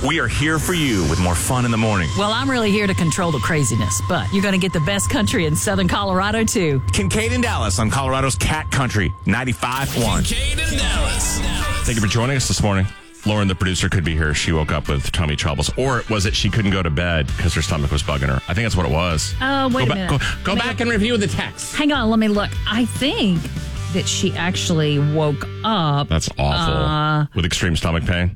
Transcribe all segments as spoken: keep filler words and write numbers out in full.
We are here for you with more fun in the morning. Well, I'm really here to control the craziness, but you're going to get the best country in Southern Colorado, too. Kincaid and Dallas on Colorado's Cat Country, ninety-five point one. Kincaid and Dallas. Thank you for joining us this morning. Lauren, the producer, could be here. She woke up with tummy troubles. Or was it she couldn't go to bed because her stomach was bugging her? I think that's what it was. Oh, wait go a ba- minute. Go, go Wait. back and review the text. Hang on, let me look. I think that she actually woke up. That's awful. Uh, with extreme stomach pain?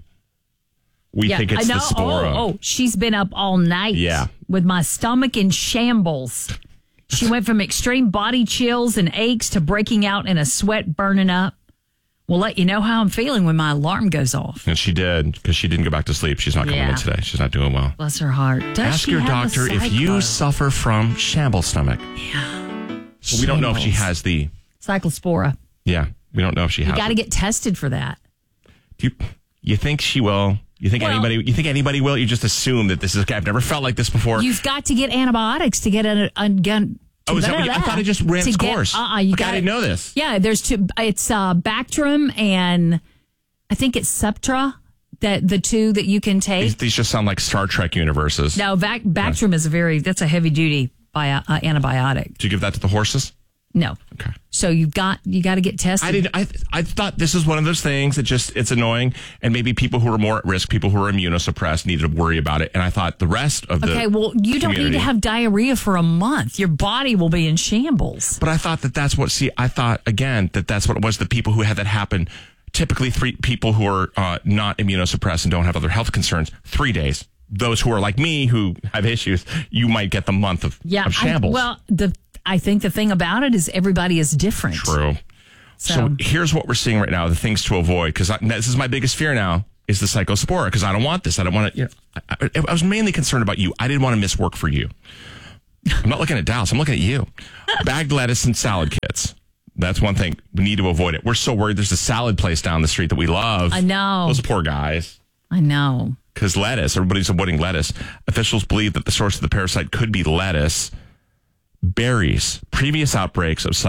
We yeah, think it's I know. the Spora. Oh, oh, she's been up all night. Yeah. With my stomach in shambles. She went from extreme body chills and aches to breaking out in a sweat burning up. We'll let you know how I'm feeling when my alarm goes off. And she did, because she didn't go back to sleep. She's not coming Yeah. in today. She's not doing well. Bless her heart. Does Ask she your have a doctor if you cyclo? suffer from shamble stomach. Yeah. But we don't know if she Shambles. has the... Cyclospora. Yeah, we don't know if she You has got to it. get tested for that. Do you, you think she will? You think Well- anybody? You think anybody will? You just assume that this is okay. I've never felt like this before. You've got to get antibiotics to get a, a gun. oh, is that what you, I thought it just ran its course. Uh, uh you okay, got I didn't know this. Yeah, there's two. It's uh, Bactrim and I think it's Septra. That the two that you can take. These, these just sound like Star Trek universes. No, Bac- Bactrim is a very that's a heavy duty bio, uh, antibiotic. Do you give that to the horses? No. Okay. So you've got you got to get tested. I didn't. I I thought this is one of those things that just it's annoying, and maybe people who are more at risk, people who are immunosuppressed, need to worry about it. And I thought the rest of the Okay, well, you don't need community- to have diarrhea for a month. Your body will be in shambles. But I thought that that's what. See, I thought again that that's what it was. The people who had that happen, typically three people who are uh, not immunosuppressed and don't have other health concerns, three days. Those who are like me who have issues, you might get the month of, Yeah. of shambles. I, well, the I think the thing about it is everybody is different. True. So, So- here's what we're seeing right now: the things to avoid, because this is my biggest fear now is the Cyclospora, because I don't want this. I don't want to. You know, I, I, I was mainly concerned about you. I didn't want to miss work for you. I'm not looking at Dallas. I'm looking at you. Bagged lettuce and salad kits. That's one thing. We need to avoid it. We're so worried. There's a salad place down the street that we love. I know. Those poor guys. I know. Because lettuce, everybody's avoiding lettuce. Officials believe that the source of the parasite could be lettuce. Berries. Previous outbreaks of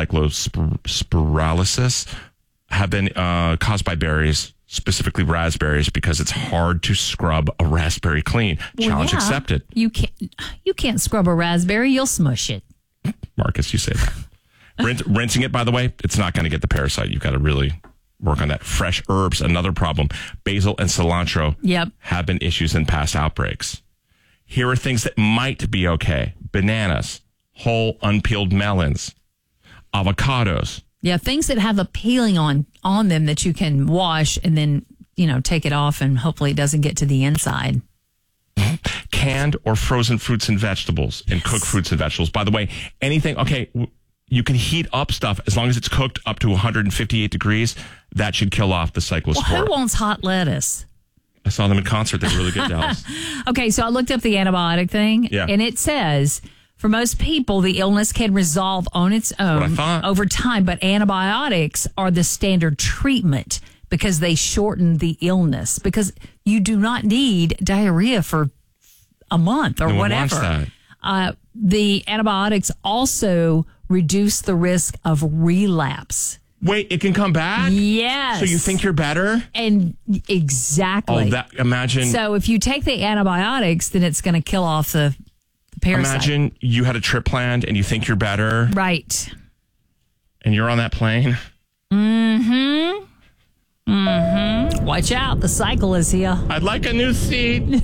cyclospiralysis have been uh, caused by berries, specifically raspberries, because it's hard to scrub a raspberry clean. Well, Challenge yeah. accepted. You can't you can't scrub a raspberry. You'll smush it. Marcus, you say that. Rinse, rinsing it, by the way, it's not going to get the parasite. You've got to really work on that. Fresh herbs, another problem. Basil and cilantro Yep. have been issues in past outbreaks. Here are things that might be okay. Bananas, whole unpeeled melons, avocados. Yeah, things that have a peeling on on them that you can wash and then, you know, take it off and hopefully it doesn't get to the inside. Canned or frozen fruits and vegetables and cooked fruits and vegetables. By the way, anything, okay, w- you can heat up stuff as long as it's cooked up to one hundred fifty-eight degrees. That should kill off the cyclospora. Well, who wants hot lettuce? I saw them in concert. They were really good, Dallas. Okay, so I looked up the antibiotic thing, Yeah. and it says for most people, the illness can resolve on its What I own thought. over time, but antibiotics are the standard treatment because they shorten the illness. Because you do not need diarrhea for a month or No one whatever. wants that. Uh, the antibiotics also reduce the risk of relapse. Wait, it can come back? Yes. So you think you're better? And exactly. Oh, that, imagine. So if you take the antibiotics, then it's going to kill off the, the parasite. Imagine you had a trip planned and you think you're better Right. and you're on that plane. Mm-hmm. Mm-hmm. Watch out. The cycle is here. I'd like a new seat.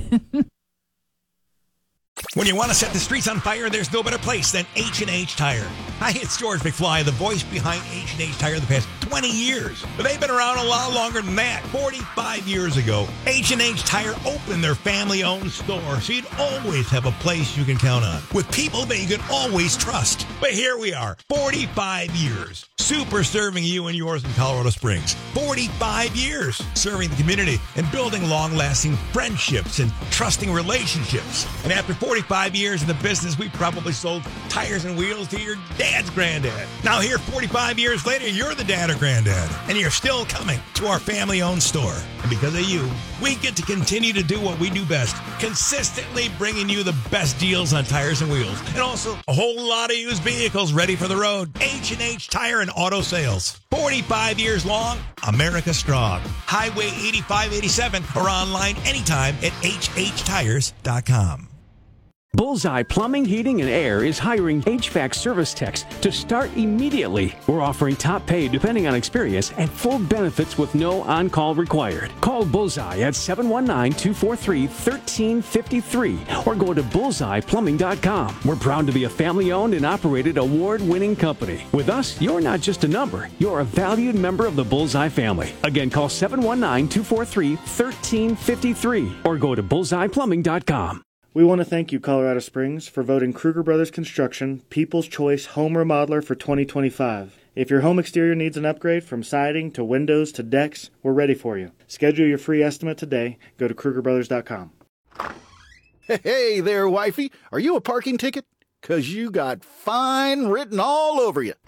When you want to set the streets on fire, there's no better place than H and H Tire. Hi, it's George McFly, the voice behind H and H Tire the past twenty years. But they've been around a lot longer than that. forty-five years ago, H and H Tire opened their family-owned store, so you'd always have a place you can count on, with people that you can always trust. But here we are, forty-five years, super serving you and yours in Colorado Springs. forty-five years serving the community and building long-lasting friendships and trusting relationships. And after forty forty-five years in the business, we probably sold tires and wheels to your dad's granddad. Now here, forty-five years later, you're the dad or granddad, and you're still coming to our family-owned store. And because of you, we get to continue to do what we do best, consistently bringing you the best deals on tires and wheels, and also a whole lot of used vehicles ready for the road. H and H Tire and Auto Sales. forty-five years long, America strong. Highway eighty-five eighty-seven or online anytime at H H tires dot com. Bullseye Plumbing, Heating, and Air is hiring H V A C service techs to start immediately. We're offering top pay depending on experience and full benefits with no on-call required. Call Bullseye at seven one nine, two four three, one three five three or go to bullseye plumbing dot com. We're proud to be a family-owned and operated award-winning company. With us, you're not just a number. You're a valued member of the Bullseye family. Again, call seven one nine, two four three, one three five three or go to bullseye plumbing dot com. We want to thank you, Colorado Springs, for voting Kruger Brothers Construction People's Choice Home Remodeler for twenty twenty-five. If your home exterior needs an upgrade from siding to windows to decks, we're ready for you. Schedule your free estimate today. Go to Kruger Brothers dot com. Hey there, wifey. Are you a parking ticket? 'Cause you got fine written all over you.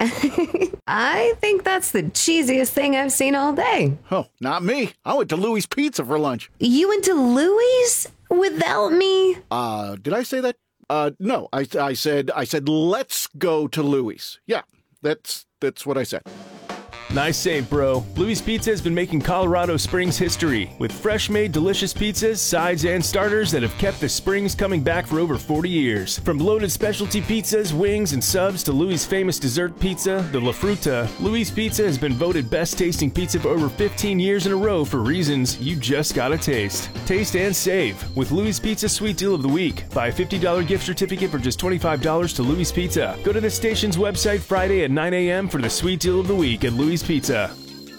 I think that's the cheesiest thing I've seen all day. Oh, not me. I went to Louis Pizza for lunch. You went to Louis without me? Uh, did I say that? Uh, no, I, I said, I said, let's go to Louis. Yeah, that's, that's what I said. Nice save, bro. Louis Pizza has been making Colorado Springs history with fresh-made delicious pizzas, sides, and starters that have kept the Springs coming back for over forty years. From loaded specialty pizzas, wings, and subs to Louis' famous dessert pizza, the La Fruta, Louis Pizza has been voted best-tasting pizza for over fifteen years in a row for reasons you just gotta taste. Taste and save with Louis Pizza Sweet Deal of the Week. Buy a fifty dollars gift certificate for just twenty-five dollars to Louis Pizza. Go to the station's website Friday at nine a.m. for the Sweet Deal of the Week at Louis Pizza.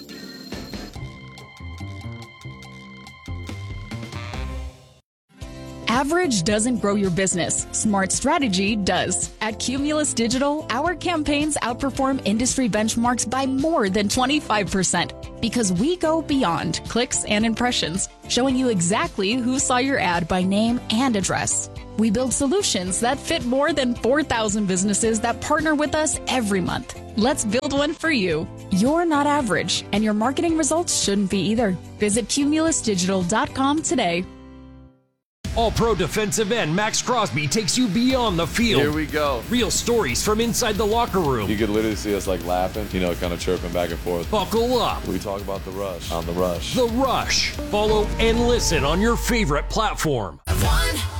Average doesn't grow your business. Smart strategy does. At Cumulus Digital, our campaigns outperform industry benchmarks by more than twenty-five percent because we go beyond clicks and impressions, showing you exactly who saw your ad by name and address. We build solutions that fit more than four thousand businesses that partner with us every month. Let's build one for you. You're not average, and your marketing results shouldn't be either. Visit cumulus digital dot com today. All-Pro defensive end Max Crosby takes you beyond the field. Here we go. Real stories from inside the locker room. You could literally see us like laughing, you know, kind of chirping back and forth. Buckle up. We talk about The Rush on The Rush. The Rush. Follow and listen on your favorite platform. One.